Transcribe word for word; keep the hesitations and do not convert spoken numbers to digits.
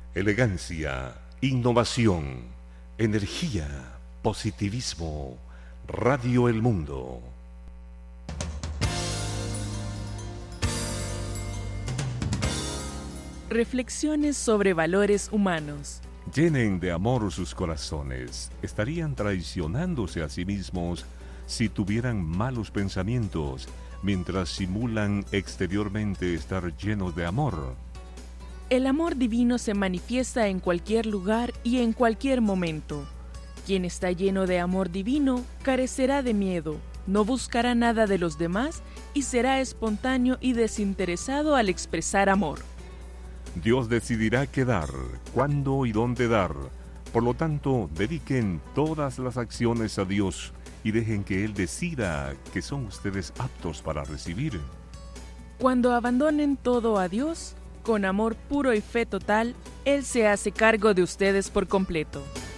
Elegancia, innovación, energía, positivismo. Radio El Mundo. Reflexiones sobre valores humanos. Llenen de amor sus corazones. Estarían traicionándose a sí mismos si tuvieran malos pensamientos, mientras simulan exteriormente estar llenos de amor. El amor divino se manifiesta en cualquier lugar y en cualquier momento. Quien está lleno de amor divino carecerá de miedo, no buscará nada de los demás y será espontáneo y desinteresado al expresar amor. Dios decidirá qué dar, cuándo y dónde dar. Por lo tanto, dediquen todas las acciones a Dios y dejen que Él decida que son ustedes aptos para recibir. Cuando abandonen todo a Dios, con amor puro y fe total, Él se hace cargo de ustedes por completo.